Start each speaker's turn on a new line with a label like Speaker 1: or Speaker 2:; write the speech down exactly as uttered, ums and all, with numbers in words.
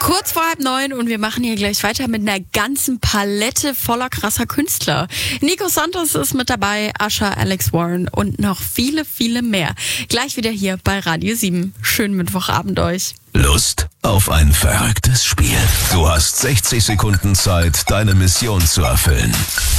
Speaker 1: Kurz vor halb neun und wir machen hier gleich weiter mit einer ganzen Palette voller krasser Künstler. Nico Santos ist mit dabei, Usher, Alex Warren und noch viele, viele mehr. Gleich wieder hier bei Radio sieben. Schönen Mittwochabend euch.
Speaker 2: Lust auf ein verrücktes Spiel? Du hast sechzig Sekunden Zeit, deine Mission zu erfüllen.